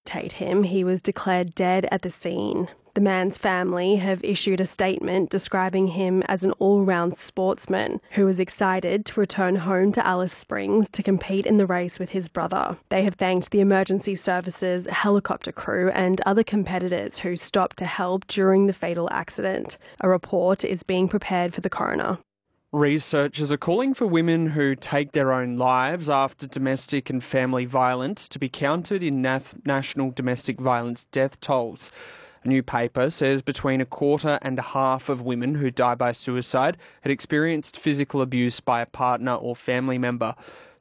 resuscitate him, he was declared dead at the scene. The man's family have issued a statement describing him as an all-round sportsman who was excited to return home to Alice Springs to compete in the race with his brother. They have thanked the emergency services, helicopter crew and other competitors who stopped to help during the fatal accident. A report is being prepared for the coroner. Researchers are calling for women who take their own lives after domestic and family violence to be counted in national domestic violence death tolls. A new paper says between a quarter and a half of women who die by suicide had experienced physical abuse by a partner or family member.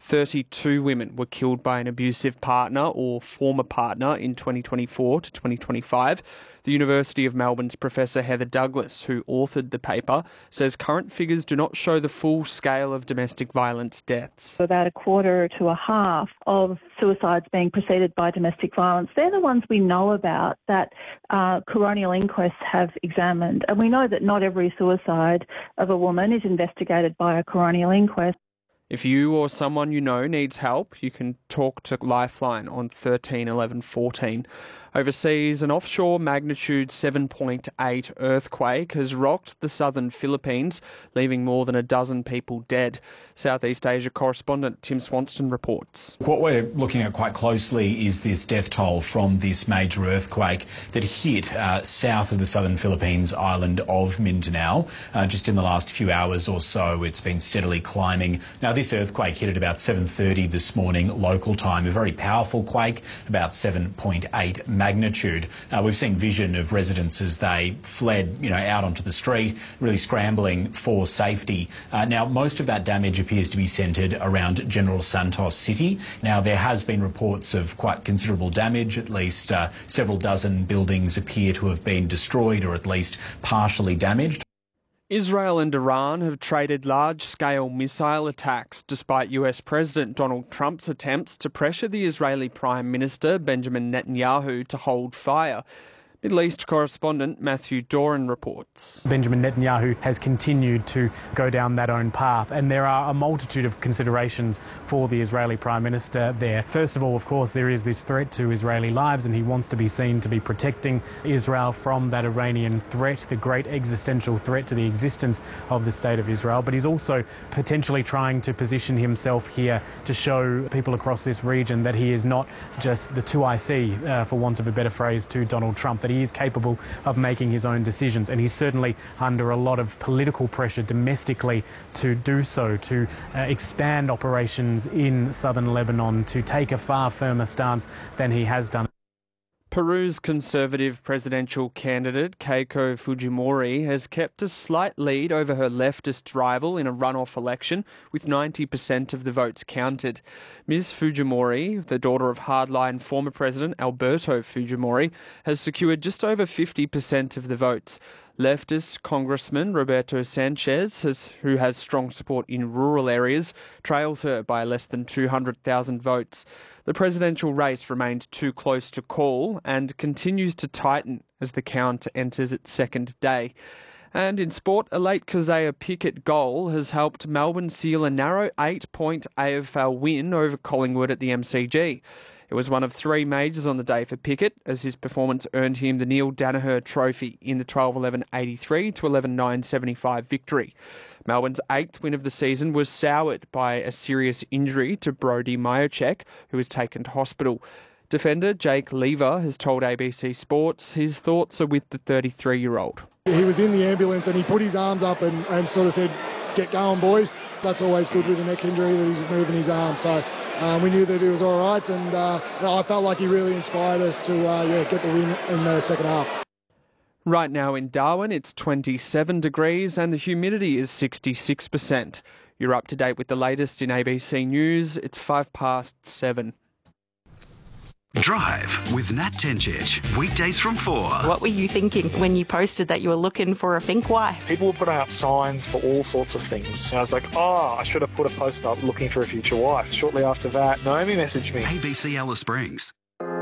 32 women were killed by an abusive partner or former partner in 2024 to 2025. The University of Melbourne's Professor Heather Douglas, who authored the paper, says current figures do not show the full scale of domestic violence deaths. About a quarter to a half of suicides being preceded by domestic violence. They're the ones we know about that coronial inquests have examined. And we know that not every suicide of a woman is investigated by a coronial inquest. If you or someone you know needs help, you can talk to Lifeline on 13 11 14. Overseas, an offshore magnitude 7.8 earthquake has rocked the southern Philippines, leaving more than a dozen people dead. Southeast Asia correspondent Tim Swanston reports. What we're looking at quite closely is this death toll from this major earthquake that hit south of the southern Philippines island of Mindanao. Just in the last few hours or so, it's been steadily climbing. Now, this earthquake hit at about 7:30 this morning local time, a very powerful quake, about 7.8 magnitude. We've seen vision of residents as they fled, out onto the street, really scrambling for safety. Now, most of that damage appears to be centred around General Santos City. Now, there has been reports of quite considerable damage. At least several dozen buildings appear to have been destroyed or at least partially damaged. Israel and Iran have traded large-scale missile attacks despite US President Donald Trump's attempts to pressure the Israeli Prime Minister Benjamin Netanyahu to hold fire. Middle East correspondent Matthew Doran reports. Benjamin Netanyahu has continued to go down that own path, and there are a multitude of considerations for the Israeli Prime Minister there. First of all, of course, there is this threat to Israeli lives, and he wants to be seen to be protecting Israel from that Iranian threat, the great existential threat to the existence of the State of Israel. But he's also potentially trying to position himself here to show people across this region that he is not just the 2IC, for want of a better phrase, to Donald Trump, that he is capable of making his own decisions, and he's certainly under a lot of political pressure domestically to do so, to expand operations in southern Lebanon, to take a far firmer stance than he has done. Peru's Conservative presidential candidate Keiko Fujimori has kept a slight lead over her leftist rival in a runoff election, with 90% of the votes counted. Ms. Fujimori, the daughter of hardline former President Alberto Fujimori, has secured just over 50% of the votes. Leftist Congressman Roberto Sanchez, who has strong support in rural areas, trails her by less than 200,000 votes. The presidential race remained too close to call and continues to tighten as the count enters its second day. And in sport, a late Keziah Pickett goal has helped Melbourne seal a narrow 8-point AFL win over Collingwood at the MCG. It was one of three majors on the day for Pickett, as his performance earned him the Neil Danaher Trophy in the 12-11-83 to 11-9-75 victory. Melbourne's 8th win of the season was soured by a serious injury to Brody Majocek, who was taken to hospital. Defender Jake Lever has told ABC Sports his thoughts are with the 33-year-old. He was in the ambulance and he put his arms up and sort of said, "Get going, boys." That's always good with a neck injury, that he's moving his arm. So we knew that he was all right, and I felt like he really inspired us to get the win in the second half. Right now in Darwin, it's 27 degrees and the humidity is 66%. You're up to date with the latest in ABC News. It's 7:05. Drive with Nat Tencic, weekdays from 4. What were you thinking when you posted that you were looking for a pink wife? People were putting up signs for all sorts of things. And I was like, I should have put a post up looking for a future wife. Shortly after that, Naomi messaged me. ABC Alice Springs.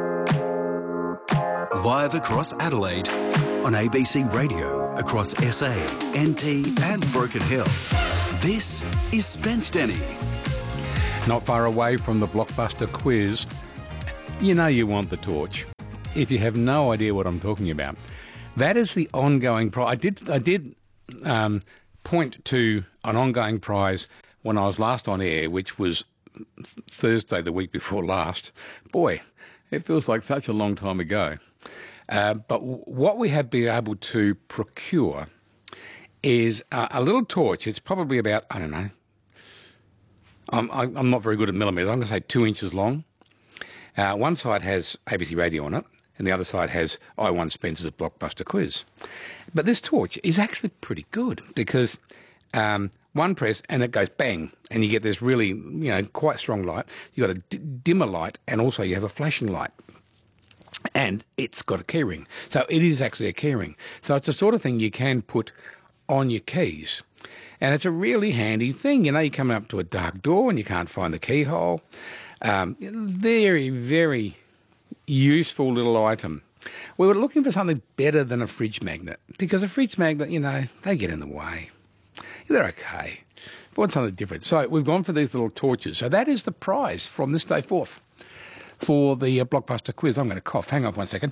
Live across Adelaide, on ABC Radio, across SA, NT and Broken Hill. This is Spence Denny. Not far away from the blockbuster quiz. You know you want the torch. if you have no idea what I'm talking about, that is the ongoing prize. I did point to an ongoing prize when I was last on air, which was Thursday the week before last. Boy, it feels like such a long time ago. But what we have been able to procure is a little torch. It's probably about, I don't know, I'm not very good at millimetres. I'm going to say 2 inches long. One side has ABC Radio on it, and the other side has I1 Spencer's Blockbuster Quiz. But this torch is actually pretty good because one press and it goes bang, and you get this really, quite strong light. You've got a dimmer light, and also you have a flashing light. And it's got a keyring. So it is actually a keyring. So it's the sort of thing you can put on your keys. And it's a really handy thing. You're coming up to a dark door and you can't find the keyhole. Very, very useful little item. We were looking for something better than a fridge magnet, because a fridge magnet, they get in the way. They're okay. But what's something different? So we've gone for these little torches. So that is the prize from this day forth for the Blockbuster Quiz. I'm going to cough. Hang on 1 second.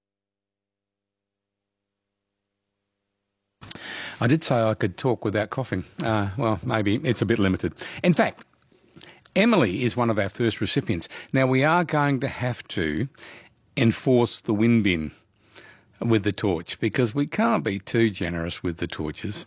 I did say I could talk without coughing. Well, maybe it's a bit limited. In fact, Emily is one of our first recipients. Now, we are going to have to enforce the win bin with the torch, because we can't be too generous with the torches.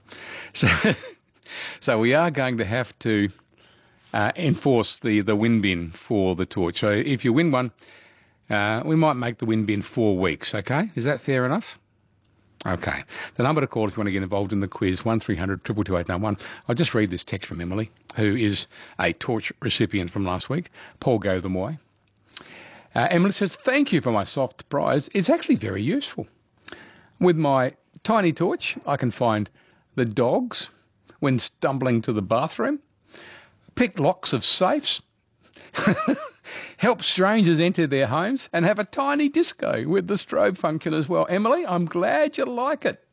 So we are going to have to enforce the win bin for the torch. So if you win one, we might make the win bin 4 weeks, okay? Is that fair enough? Okay. The number to call if you want to get involved in the quiz, 1300 222 891. I'll just read this text from Emily, who is a torch recipient from last week. Paul gave them away. Emily says, thank you for my soft prize. It's actually very useful. With my tiny torch, I can find the dogs when stumbling to the bathroom, pick locks of safes, help strangers enter their homes, and have a tiny disco with the strobe function as well. Emily, I'm glad you like it.